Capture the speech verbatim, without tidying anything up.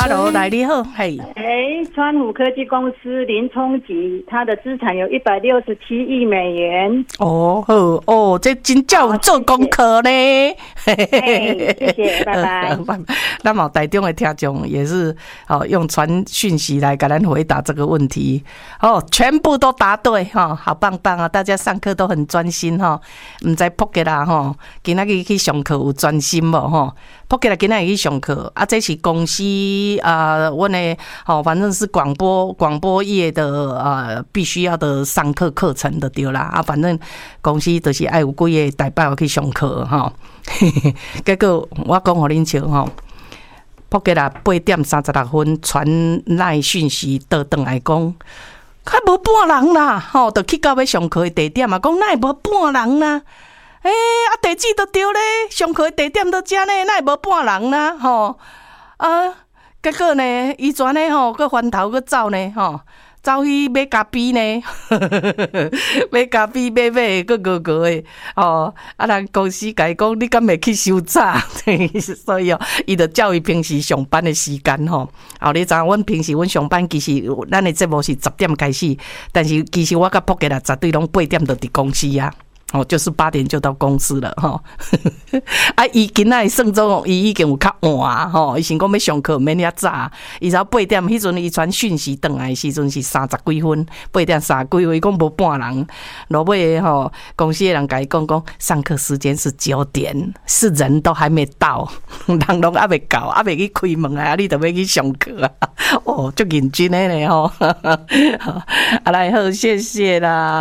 ，Hello， 来你好，嘿， 哎，川湖科技公司林冲吉，他的资产有一百六十七亿美元。 哦，好哦，这真叫有做功课呢。 嘿嘿，谢谢，拜拜。 那么台中的听众也是哦，用传讯息来给咱回答这个问题，哦，全部都答对哈、哦，好棒棒啊！大家上课都很专心哈，唔知扑吉啦哈，今仔日去上课有专心无哈？扑吉啦，今仔日去上课啊，这是公司啊，我、呃、呢，哦，反正是广播广播业的呃必须要的上课课程的对啦啊，反正公司就是爱有几个代表去上课哈。哦结果我讲互恁笑吼，扑吉啦八點三十六分傳賴訊息倒轉來講，較無半人啦，吼，就去到要上課的地點啊，講哪會無半人啦？誒、欸，啊地址都對咧，上課的地點都遮呢，哪會無半人啦？吼啊，結果呢，伊全呢吼，佮翻頭佮走呢，吼。走去買咖啡呢，買咖啡買買個個個的哦，啊人公司甲伊講，你敢袂去收早？所以哦，伊就照伊平時上班的時間吼。後你知影，阮平時阮上班其實咱的節目是十點開始，但是其實我甲撲吉啦，絕對攏八點就佇公司啊。哦，就是八點就到公司了哈。啊，伊今仔算做伊已經有較晚吼，伊想講要上課免遐早，伊才八點，迄陣伊傳訊息轉來時陣是三十幾分，八點三十幾分，伊講無半人。落尾吼，公司的人甲伊講講，上課時間是九點，是人都還沒到，人攏還沒到，還沒去開門啊，你就要去上課啊。哦，足認真的呢吼。啊來好，謝謝啦。